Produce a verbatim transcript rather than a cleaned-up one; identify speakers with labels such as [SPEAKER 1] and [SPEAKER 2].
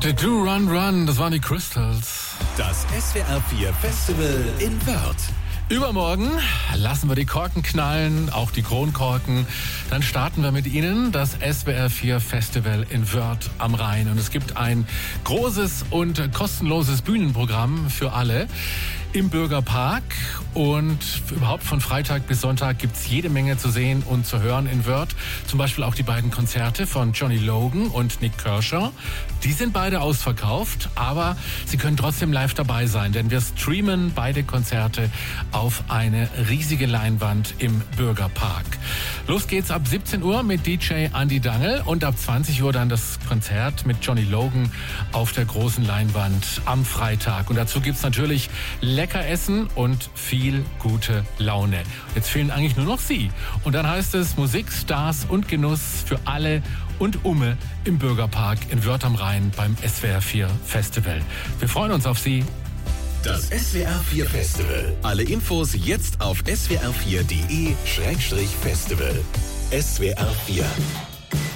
[SPEAKER 1] The Do Run Run, das waren die Crystals.
[SPEAKER 2] Das S W R vier Festival in Wörth.
[SPEAKER 1] Übermorgen lassen wir die Korken knallen, auch die Kronkorken. Dann starten wir mit Ihnen das S W R vier Festival in Wörth am Rhein. Und es gibt ein großes und kostenloses Bühnenprogramm für alle im Bürgerpark. Und überhaupt von Freitag bis Sonntag gibt es jede Menge zu sehen und zu hören in Wörth. Zum Beispiel auch die beiden Konzerte von Johnny Logan und Nik Kershaw. Die sind beide ausverkauft, aber Sie können trotzdem live dabei sein, denn wir streamen beide Konzerte auf eine riesige Leinwand im Bürgerpark. Los geht's ab siebzehn Uhr mit D J Andy Dangel und ab zwanzig Uhr dann das Konzert mit Johnny Logan auf der großen Leinwand am Freitag. Und dazu gibt's natürlich lecker Essen und viel gute Laune. Jetzt fehlen eigentlich nur noch Sie. Und dann heißt es Musik, Stars und Genuss für alle und Umme im Bürgerpark in Wörth am Rhein beim S W R vier Festival. Wir freuen uns auf Sie.
[SPEAKER 2] Das S W R vier Festival. Alle Infos jetzt auf s w r vier punkt d e Schrägstrich Festival. S W R vier.